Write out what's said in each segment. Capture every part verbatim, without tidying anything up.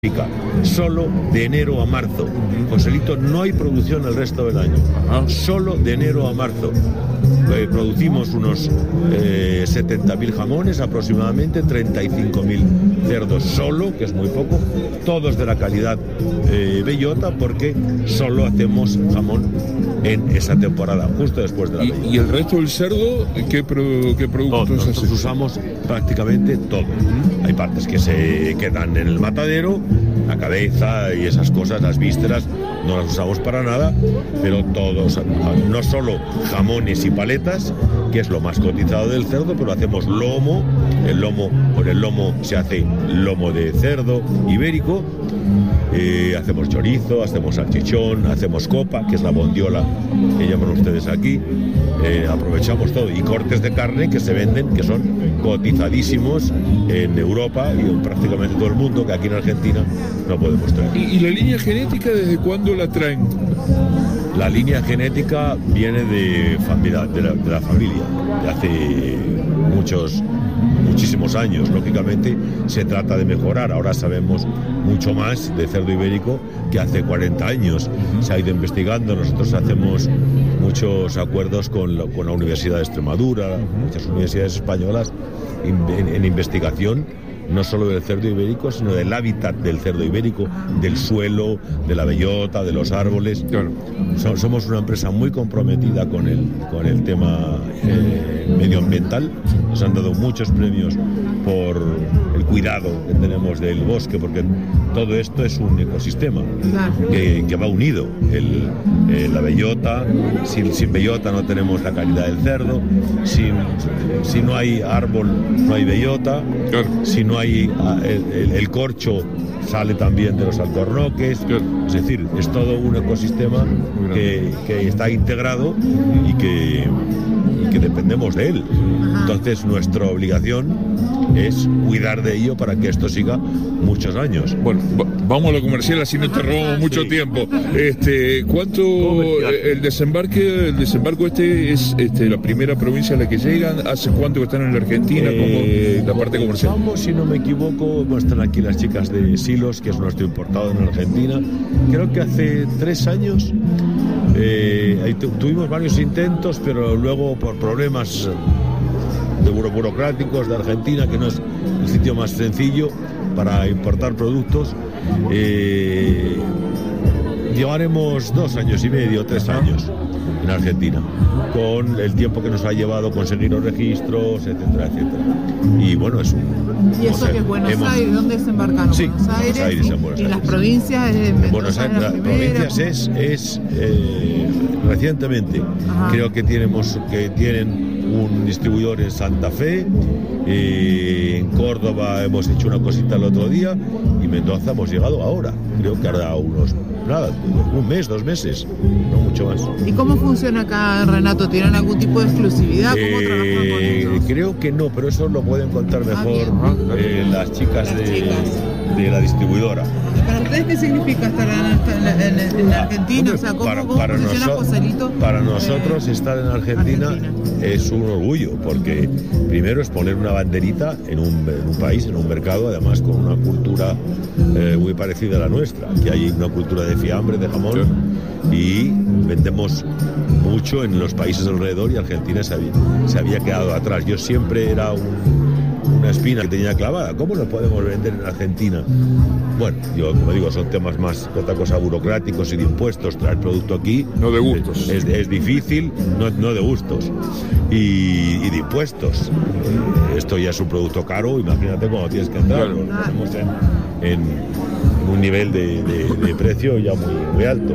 Solo de enero a marzo. Joselito, no hay producción el resto del año. Ajá. Solo de enero a marzo. Eh, producimos unos eh, setenta mil jamones, aproximadamente treinta y cinco mil cerdos solo, que es muy poco, todos de la calidad eh, bellota, porque solo hacemos jamón en esa temporada, justo después de la bellota. ¿Y, y el resto del cerdo, qué, pro, qué productos Todos, nosotros usamos prácticamente todo. ¿Mm? Hay partes que se quedan en el matadero, la cabeza y esas cosas, las vísceras, no las usamos para nada, pero todos, no solo jamones y paletas, que es lo más cotizado del cerdo, pero hacemos lomo, el lomo, por el lomo se hace lomo de cerdo ibérico, eh, hacemos chorizo, hacemos salchichón, hacemos copa, que es la bondiola que llaman ustedes aquí, eh, aprovechamos todo, y cortes de carne que se venden, que son cotizadísimos en Europa y en prácticamente todo el mundo, que aquí en Argentina no podemos traer. ¿Y, y la línea genética desde cuándo la traen? La línea genética viene de, familia, de, la, de la familia, de hace muchos, muchísimos años. Lógicamente se trata de mejorar. Ahora sabemos mucho más de cerdo ibérico que hace cuarenta años. Se ha ido investigando. Nosotros hacemos muchos acuerdos con la, con la Universidad de Extremadura, muchas universidades españolas en, en investigación, no solo del cerdo ibérico, sino del hábitat del cerdo ibérico, del suelo, de la bellota, de los árboles. Claro. So, somos una empresa muy comprometida con el, con el tema eh, medioambiental. Nos han dado muchos premios por el cuidado que tenemos del bosque, porque todo esto es un ecosistema que, que va unido. El, eh, la bellota, sin, sin bellota no tenemos la calidad del cerdo, sin, si no hay árbol no hay bellota, claro. Si no hay el, el, el corcho sale también de los alcornoques, claro. Es decir, es todo un ecosistema que, que está integrado y que, y que dependemos de él. Entonces nuestra obligación es cuidar de ello para que esto siga muchos años. Bueno, vamos a lo comercial, así no te robamos mucho sí. tiempo. Este, ¿cuánto el desembarque, el desembarco este es este, la primera provincia a la que llegan? ¿Hace cuánto que están en la Argentina? Eh, ¿Cómo, la parte comercial? Vamos, si no me equivoco, están aquí las chicas de Silos, que es nuestro importado en Argentina. Creo que hace tres años. Eh, ahí tuvimos varios intentos, pero luego por problemas de buro burocráticos de Argentina, que no es el sitio más sencillo para importar productos, eh, llevaremos dos años y medio, tres años en Argentina, con el tiempo que nos ha llevado conseguir los registros, etcétera, etcétera. Y bueno, es un... ¿Y eso que es Buenos hemos, Aires? ¿Dónde desembarcaron? Sí, Buenos Aires, Buenos Aires, y, en Buenos y Aires. las provincias de Mendoza, Buenos Aires, las provincias es, es eh, recientemente. Ajá. Creo que tenemos que tienen un distribuidor en Santa Fe, eh, en Córdoba hemos hecho una cosita el otro día y Mendoza hemos llegado ahora. Creo que hará unos nada, un mes, dos meses, no mucho más. ¿Y cómo funciona acá, Renato? ¿Tienen algún tipo de exclusividad? ¿Cómo eh, trabajan con ellos? Creo que no, pero eso lo pueden contar mejor ah, eh, las chicas, las de, chicas de la distribuidora. ¿Para ustedes qué significa estar en, en, en, en Argentina? O sea, ¿cómo, para, cómo para funciona noso Joselito? Para nosotros eh, estar en Argentina, Argentina es un orgullo, porque primero es poner una banderita en un, en un país, en un mercado, además con una cultura eh, muy parecida a la nuestra, que hay una cultura de fiambre, de jamón, y vendemos mucho en los países alrededor y Argentina se había, se había quedado atrás. Yo siempre era un, una espina que tenía clavada. ¿Cómo lo podemos vender en Argentina? Bueno, yo como digo, son temas más, otra cosa, burocráticos y de impuestos. Traer producto aquí no de gustos. Es, es difícil, no, no de gustos. Y, y de impuestos. Esto ya es un producto caro, imagínate cuando tienes que entrar. Claro. Lo ponemos en, en un nivel de, de, de precio ya muy, muy alto.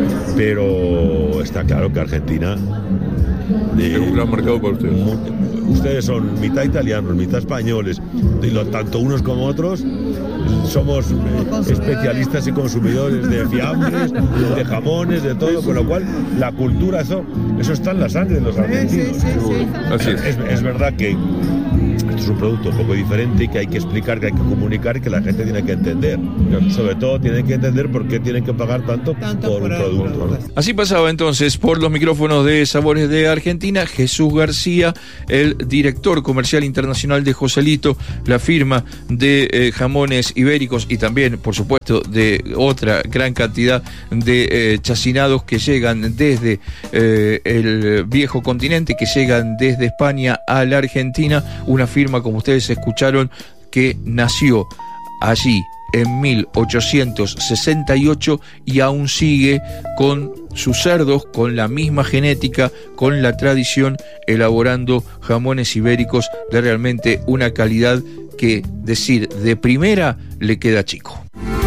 Pero está claro que Argentina de, es un gran mercado para ustedes. Muy, ustedes son mitad italianos, mitad españoles, y lo, tanto unos como otros somos eh, especialistas y consumidores de fiambres, de jamones, de todo, con lo cual la cultura, eso, eso está en la sangre de los argentinos. Sí, sí, sí, sí. Así es. Es, es verdad que es un producto un poco diferente y que hay que explicar, que hay que comunicar y que la gente tiene que entender. Sobre todo tienen que entender por qué tienen que pagar tanto, tanto por, por un producto, ¿no? Así pasaba entonces por los micrófonos de Sabores de Argentina Jesús García, el director comercial internacional de Joselito, la firma de eh, jamones ibéricos y también, por supuesto, de otra gran cantidad de eh, chacinados que llegan desde eh, el viejo continente, que llegan desde España a la Argentina, una firma, como ustedes escucharon, que nació allí en mil ochocientos sesenta y ocho y aún sigue con sus cerdos, con la misma genética, con la tradición, elaborando jamones ibéricos de realmente una calidad que, decir de primera, le queda chico.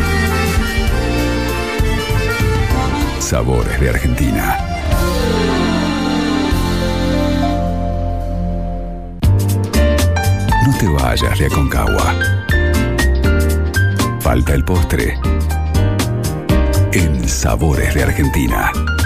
Sabores de Argentina. No te vayas de Aconcagua. Falta el postre en Sabores de Argentina.